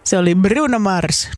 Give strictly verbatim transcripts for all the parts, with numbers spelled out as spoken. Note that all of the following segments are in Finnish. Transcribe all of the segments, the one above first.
Se oli Bruno Mars.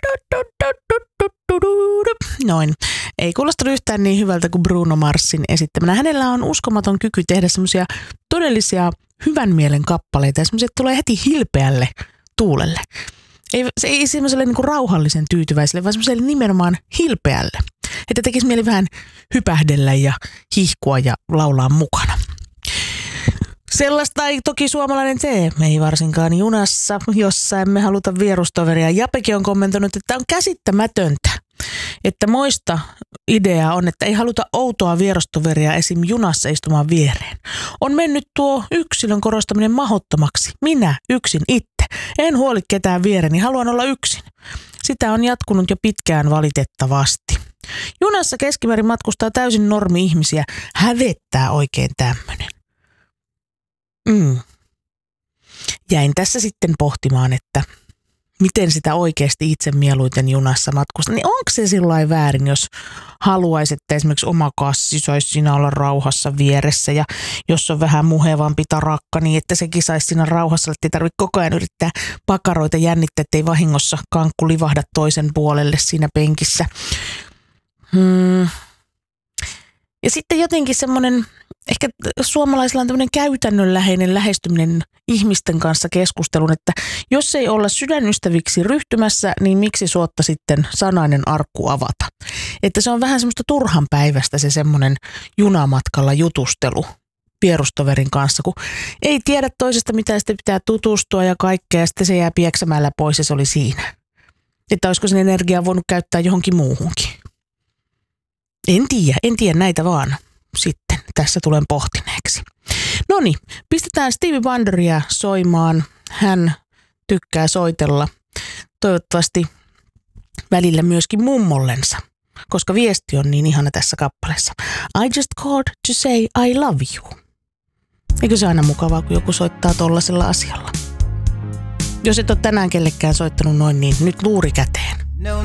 Noin. Ei kuulostanut yhtään niin hyvältä kuin Bruno Marsin esittämänä. Hänellä on uskomaton kyky tehdä semmoisia todellisia hyvän mielen kappaleita ja semmoisia tulee heti hilpeälle tuulelle. Ei, se ei semmoiselle niin kuin rauhallisen tyytyväiselle, vaan semmoiselle nimenomaan hilpeälle. Että tekisi mieli vähän hypähdellä ja hihkua ja laulaa mukana. Sellaista ei toki suomalainen tee, me ei varsinkaan junassa, jossa emme haluta vierustoveria. Japekin on kommentoinut, että on käsittämätöntä, että moista ideaa on, että ei haluta outoa vierustoveria esim. Junassa istumaan viereen. On mennyt tuo yksilön korostaminen mahdottomaksi. Minä yksin itse. En huoli ketään viereni, haluan olla yksin. Sitä on jatkunut jo pitkään valitettavasti. Junassa keskimäärin matkustaa täysin normi-ihmisiä. Hävettää oikein tämmöinen. Mm. Jäin tässä sitten pohtimaan, että miten sitä oikeasti itse mieluiten junassa matkustaa. Niin onko se sillain väärin, jos haluaisi, että esimerkiksi oma kassi saisi siinä olla rauhassa vieressä ja jos on vähän muhevampi tarakka, niin että sekin saisi siinä rauhassa, että ei tarvitse koko ajan yrittää pakaroita jännittää, ettei vahingossa kankku livahda toisen puolelle siinä penkissä. Hmm. Ja sitten jotenkin semmoinen, ehkä suomalaisilla on tämmöinen käytännönläheinen lähestyminen ihmisten kanssa keskustelun, että jos ei olla sydänystäviksi ryhtymässä, niin miksi suotta sitten sanainen arkku avata? Että se on vähän semmoista turhan päivästä se semmoinen junamatkalla jutustelu vierustoverin kanssa, kun ei tiedä toisesta mitä sitten pitää tutustua ja kaikkea ja sitten se jää pieksämällä pois ja se oli siinä. Että olisiko sen energiaa voinut käyttää johonkin muuhunkin. En tiedä, en tiedä näitä vaan sitten. Tässä tulen pohtineeksi. Noniin, pistetään Stevie Wonderia soimaan. Hän tykkää soitella. Toivottavasti välillä myöskin mummollensa, koska viesti on niin ihana tässä kappaleessa. I just called to say I love you. Eikö se aina mukavaa, kun joku soittaa tollasella asialla? Jos et ole tänään kellekään soittanut noin, niin nyt luuri käteen.